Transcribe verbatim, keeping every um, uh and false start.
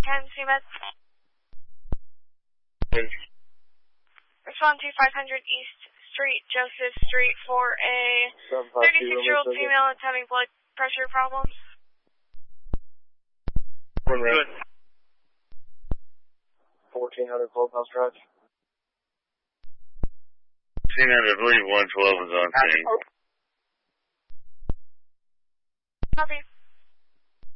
Ken, C M E D. Respond to five hundred East Street, Joseph Street for a thirty-six-year-old female that's having blood pressure problems. One red. fourteen hundred Clubhouse Drive. fourteen hundred, I believe one twelve is on scene. Copy.